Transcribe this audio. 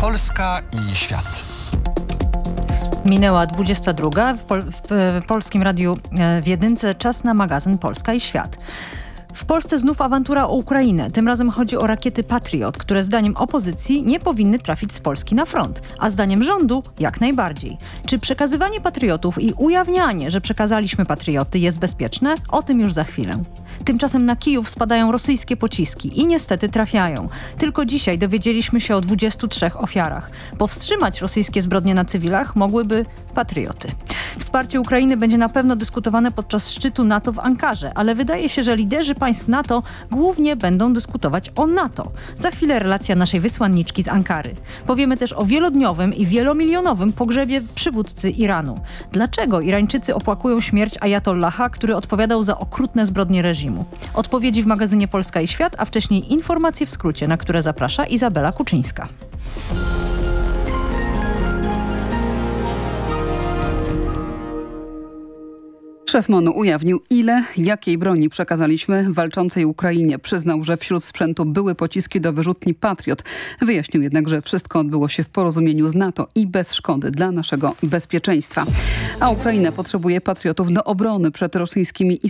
Polska i świat. Minęła 22. W Polskim Radiu w Jedynce czas na magazyn Polska i świat. W Polsce znów awantura o Ukrainę. Tym razem chodzi o rakiety Patriot, które zdaniem opozycji nie powinny trafić z Polski na front, a zdaniem rządu jak najbardziej. Czy przekazywanie patriotów i ujawnianie, że przekazaliśmy patrioty, jest bezpieczne? O tym już za chwilę. Tymczasem na Kijów spadają rosyjskie pociski i niestety trafiają. Tylko dzisiaj dowiedzieliśmy się o 23 ofiarach. Powstrzymać rosyjskie zbrodnie na cywilach mogłyby patrioty. Wsparcie Ukrainy będzie na pewno dyskutowane podczas szczytu NATO w Ankarze, ale wydaje się, że liderzy państw NATO głównie będą dyskutować o NATO. Za chwilę relacja naszej wysłanniczki z Ankary. Powiemy też o wielodniowym i wielomilionowym pogrzebie przywódcy Iranu. Dlaczego Irańczycy opłakują śmierć ajatollaha, który odpowiadał za okrutne zbrodnie reżimu? Odpowiedzi w magazynie Polska i Świat, a wcześniej informacje w skrócie, na które zaprasza Izabela Kuczyńska. Szef MON ujawnił, ile, jakiej broni przekazaliśmy walczącej Ukrainie. Przyznał, że wśród sprzętu były pociski do wyrzutni Patriot. Wyjaśnił jednak, że wszystko odbyło się w porozumieniu z NATO i bez szkody dla naszego bezpieczeństwa. A Ukraina potrzebuje patriotów do obrony przed rosyjskimi i